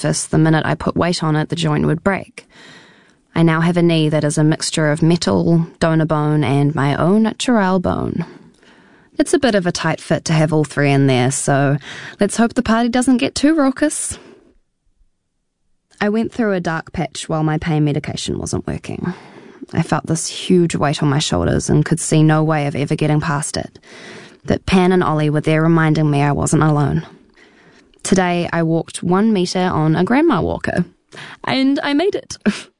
surface, the minute I put weight on it, the joint would break. I now have a knee that is a mixture of metal, donor bone, and my own natural bone. It's a bit of a tight fit to have all three in there, so let's hope the party doesn't get too raucous. I went through a dark patch while my pain medication wasn't working. I felt this huge weight on my shoulders and could see no way of ever getting past it. But Pan and Ollie were there reminding me I wasn't alone. Today I walked 1 metre on a grandma walker, and I made it.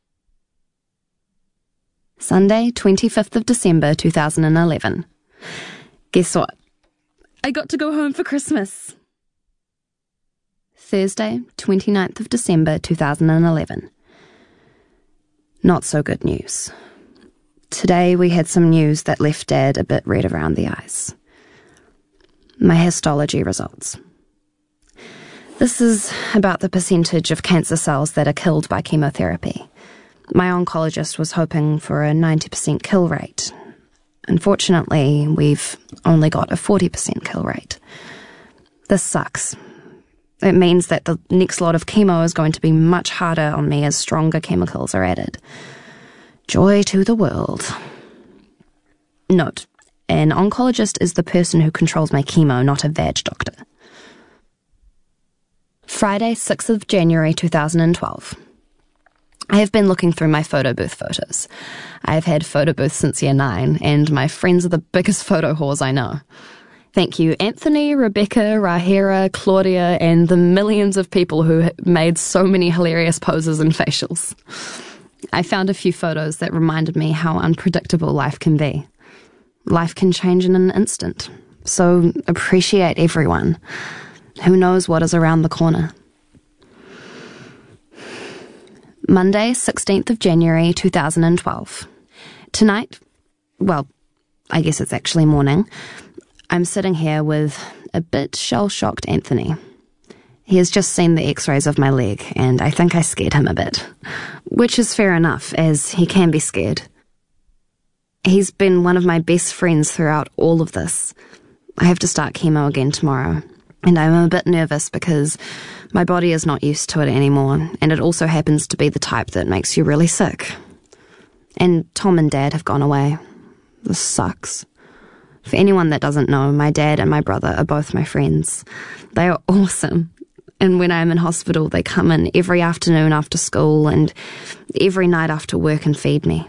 Sunday, 25th of December 2011. Guess what? I got to go home for Christmas. Thursday, 29th of December 2011. Not so good news. Today we had some news that left Dad a bit red around the eyes. My histology results. This is about the percentage of cancer cells that are killed by chemotherapy. My oncologist was hoping for a 90% kill rate. Unfortunately, we've only got a 40% kill rate. This sucks. It means that the next lot of chemo is going to be much harder on me as stronger chemicals are added. Joy to the world. Note, an oncologist is the person who controls my chemo, not a vag doctor. Friday, 6th of January 2012. I have been looking through my photo booth photos. I have had photo booths since year 9, and my friends are the biggest photo whores I know. Thank you, Anthony, Rebecca, Rahira, Claudia, and the millions of people who made so many hilarious poses and facials. I found a few photos that reminded me how unpredictable life can be. Life can change in an instant, so appreciate everyone. Who knows what is around the corner? Monday, 16th of January 2012. Tonight, well, I guess it's actually morning, I'm sitting here with a bit shell-shocked Anthony. He has just seen the x-rays of my leg, and I think I scared him a bit. Which is fair enough, as he can be scared. He's been one of my best friends throughout all of this. I have to start chemo again tomorrow, and I'm a bit nervous because my body is not used to it anymore, and it also happens to be the type that makes you really sick. And Tom and Dad have gone away. This sucks. For anyone that doesn't know, my dad and my brother are both my friends. They are awesome. And when I'm in hospital, they come in every afternoon after school and every night after work and feed me.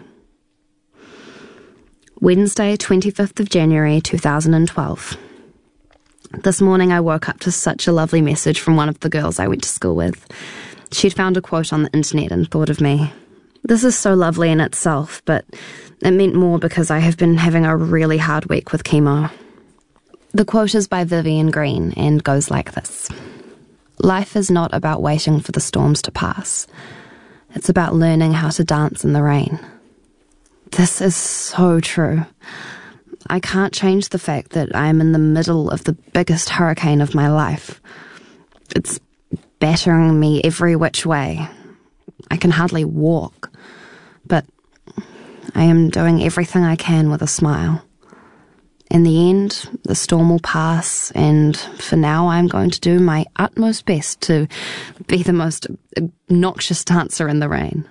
Wednesday, 25th of January 2012. This morning I woke up to such a lovely message from one of the girls I went to school with. She'd found a quote on the internet and thought of me. This is so lovely in itself, but it meant more because I have been having a really hard week with chemo. The quote is by Vivian Green and goes like this. Life is not about waiting for the storms to pass. It's about learning how to dance in the rain. This is so true. I can't change the fact that I am in the middle of the biggest hurricane of my life. It's battering me every which way. I can hardly walk, but I am doing everything I can with a smile. In the end, the storm will pass, and for now I'm going to do my utmost best to be the most obnoxious dancer in the rain.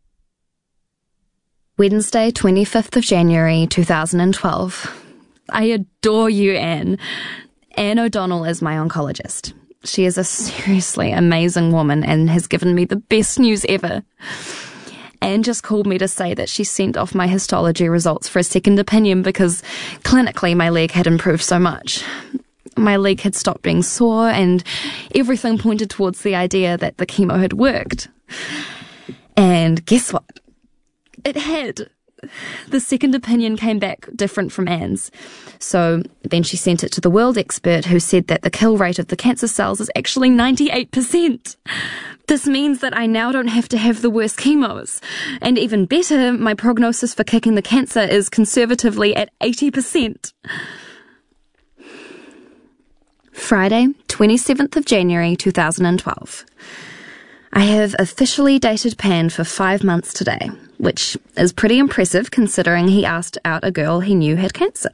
Wednesday, 25th of January 2012. I adore you, Anne. Anne O'Donnell is my oncologist. She is a seriously amazing woman and has given me the best news ever. Anne just called me to say that she sent off my histology results for a second opinion because clinically my leg had improved so much. My leg had stopped being sore and everything pointed towards the idea that the chemo had worked. And guess what? It had. The second opinion came back different from Anne's. So then she sent it to the world expert who said that the kill rate of the cancer cells is actually 98%. This means that I now don't have to have the worst chemos. And even better, my prognosis for kicking the cancer is conservatively at 80%. Friday, 27th of January 2012. I have officially dated Pan for 5 months today, which is pretty impressive considering he asked out a girl he knew had cancer.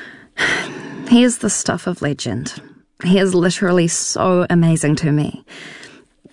He is the stuff of legend. He is literally so amazing to me.